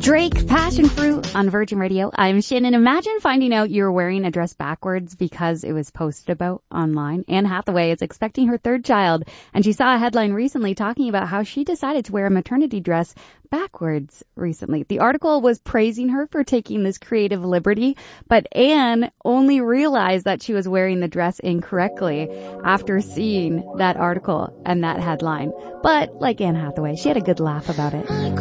Drake, Passion Fruit on Virgin Radio. I'm Shannon. Imagine finding out you're wearing a dress backwards because it was posted about online. Anne Hathaway is expecting her third child, and she saw a headline recently talking about how she decided to wear a maternity dress backwards recently. The article was praising her for taking this creative liberty, but Anne only realized that she was wearing the dress incorrectly after seeing that article and that headline. But like Anne Hathaway, she had a good laugh about it.